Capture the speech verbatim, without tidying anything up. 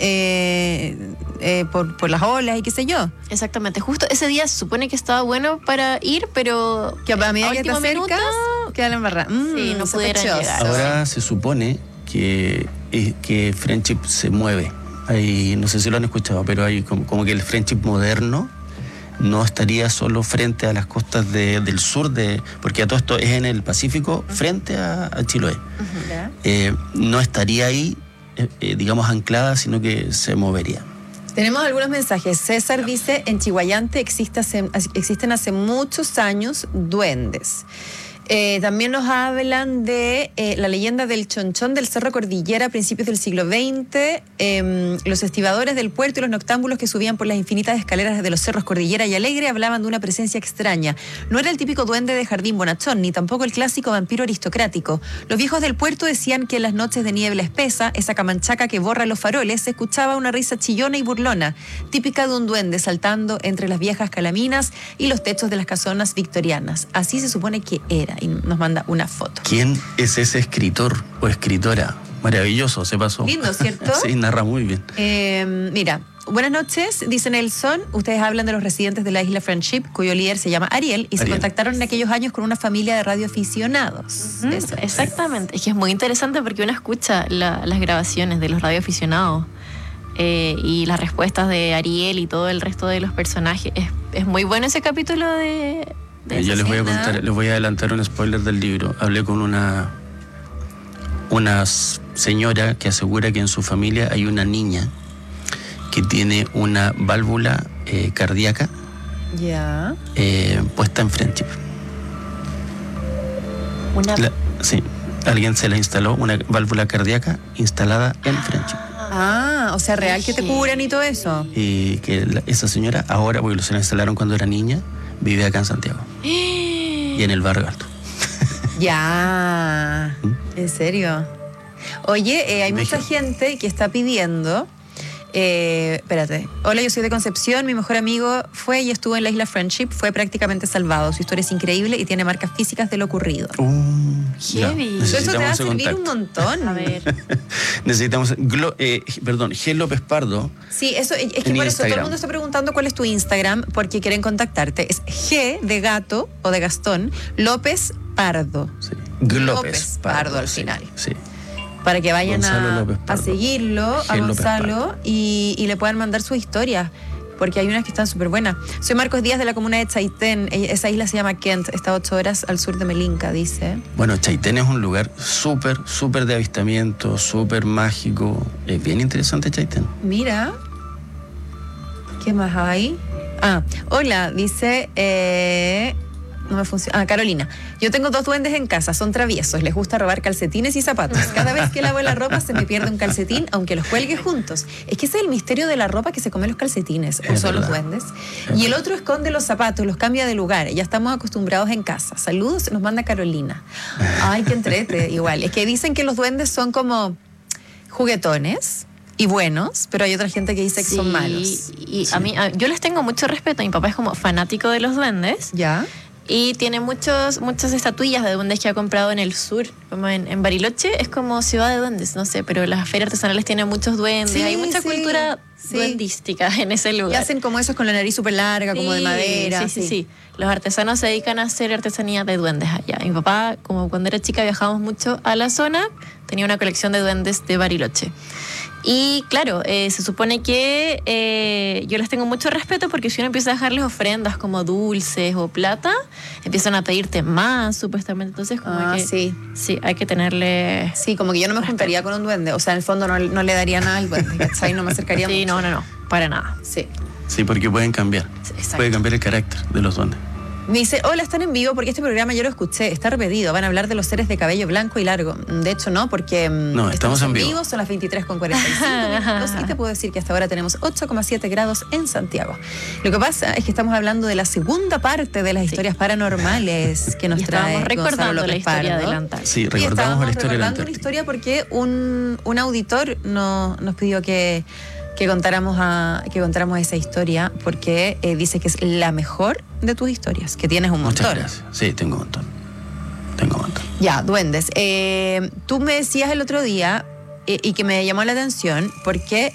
eh, eh, por, por las olas y qué sé yo. Exactamente, justo ese día se supone que estaba bueno para ir, pero que a medida a que te último acercas, minuto, queda la embarrada. Mm, sí, no pudieron llegar. Ahora se supone que, eh, que Friendship se mueve. Hay, no sé si lo han escuchado, pero hay como, como que el Friendship moderno no estaría solo frente a las costas de, del sur, de porque todo esto es en el Pacífico, uh-huh. frente a, a Chiloé. Uh-huh. Yeah. Eh, no estaría ahí, eh, eh, digamos, anclada, sino que se movería. Tenemos algunos mensajes. César dice, en Chihuayante existe hace, existen hace muchos años duendes. Eh, también nos hablan de eh, la leyenda del chonchón del Cerro Cordillera a principios del siglo veinte, eh, los estibadores del puerto y los noctámbulos que subían por las infinitas escaleras de los cerros Cordillera y Alegre hablaban de una presencia extraña. No era el típico duende de jardín bonachón, ni tampoco el clásico vampiro aristocrático. Los viejos del puerto decían que en las noches de niebla espesa, esa camanchaca que borra los faroles, se escuchaba una risa chillona y burlona, típica de un duende saltando entre las viejas calaminas y los techos de las casonas victorianas. Así se supone que era. Y nos manda una foto. ¿Quién es ese escritor o escritora? Maravilloso, se pasó. Lindo, ¿cierto? Sí, narra muy bien. Eh, mira, buenas noches, dice Nelson. Ustedes hablan de los residentes de la isla Friendship, cuyo líder se llama Ariel, y Ariel. Se contactaron en aquellos años con una familia de radioaficionados. Uh-huh. Eso. Exactamente. Es que es muy interesante porque uno escucha la, las grabaciones de los radioaficionados eh, y las respuestas de Ariel y todo el resto de los personajes. Es, es muy bueno ese capítulo de... Yo les voy a contar, les voy a adelantar un spoiler del libro. Hablé con una una señora que asegura que en su familia hay una niña que tiene una válvula eh, cardíaca yeah. eh, puesta en Friendship. Una... La, sí, alguien se la instaló, una válvula cardíaca instalada en Friendship. Ah, o sea, real que te curan y todo eso. Y que la, esa señora ahora, porque se la instalaron cuando era niña, vive acá en Santiago. Y en el barrio alto. Ya. ¿Mm? ¿En serio? Oye, eh, hay Deja. mucha gente que está pidiendo... Eh, espérate. Hola, yo soy de Concepción. Mi mejor amigo fue y estuvo en la isla Friendship. Fue prácticamente salvado. Su historia es increíble y tiene marcas físicas de lo ocurrido. Uh, Heavy. Eso te va a servir contacto. un montón. A ver. Necesitamos... Glo, eh, perdón, G. López Pardo. Sí, eso es que por Instagram. Eso todo el mundo está preguntando cuál es tu Instagram porque quieren contactarte. Es G de gato o de Gastón, López Pardo. Sí. Glópez López Pardo, Pardo al sí, final. Sí. Para que vayan a, a seguirlo, G. a Gonzalo, y, y le puedan mandar sus historias, porque hay unas que están súper buenas. Soy Marcos Díaz de la comuna de Chaitén. Esa isla se llama Kent, está a ocho horas al sur de Melinca, dice. Bueno, Chaitén es un lugar súper, súper de avistamiento, súper mágico. Es bien interesante Chaitén. Mira. ¿Qué más hay? Ah, hola, dice... Eh, No me funciona. Ah, Carolina. Yo tengo dos duendes en casa, son traviesos, les gusta robar calcetines y zapatos. Cada vez que lavo la ropa se me pierde un calcetín, aunque los cuelgue juntos. Es que ese es el misterio de la ropa, que se comen los calcetines, o son los duendes. Y el otro esconde los zapatos, los cambia de lugar. Ya estamos acostumbrados en casa. Saludos, nos manda Carolina. Ay, qué entrete. Igual, es que dicen que los duendes son como juguetones y buenos, pero hay otra gente que dice que sí, son malos. Y sí. a mí, a, yo les tengo mucho respeto. Mi papá es como fanático de los duendes. ¿Ya? Y tiene muchos, muchas estatuillas de duendes que ha comprado en el sur, como en, en Bariloche, es como ciudad de duendes, no sé, pero las ferias artesanales tienen muchos duendes, sí, hay mucha sí, cultura sí. duendística en ese lugar. Y hacen como esos con la nariz súper larga, sí, como de madera. Sí, sí, sí, sí. Los artesanos se dedican a hacer artesanía de duendes allá. Mi papá, como cuando era chica viajábamos mucho a la zona, tenía una colección de duendes de Bariloche. Y claro, eh, se supone que eh, yo les tengo mucho respeto porque si uno empieza a dejarles ofrendas como dulces o plata, empiezan a pedirte más, supuestamente. Entonces, como ah, que sí. sí, hay que tenerle... Sí, como que yo no me respeto. juntaría con un duende. O sea, en el fondo no, no le daría nada al duende, ¿cachai? No me acercaría Sí, mucho. no, no, no, para nada. Sí. Sí, porque pueden cambiar. Exacto. Puede cambiar el carácter de los duendes. Me dice, hola, están en vivo porque este programa yo lo escuché, está repetido, van a hablar de los seres de cabello blanco y largo. De hecho, no, porque no, estamos, estamos en vivo. vivo. Son las veintitrés con cuarenta y cinco minutos y te puedo decir que hasta ahora tenemos ocho coma siete grados en Santiago. Lo que pasa es que estamos hablando de la segunda parte de las sí. historias paranormales que nos y trae estábamos recordando la historia Pardo. adelantada. Sí, recordamos la historia recordando una historia porque un, un auditor no, nos pidió que... Que contáramos, a, que contáramos esa historia porque eh, dice que es la mejor de tus historias, que tienes un montón. Muchas gracias. Sí, tengo un montón. Tengo un montón. Ya, duendes. Eh, tú me decías el otro día eh, y que me llamó la atención porque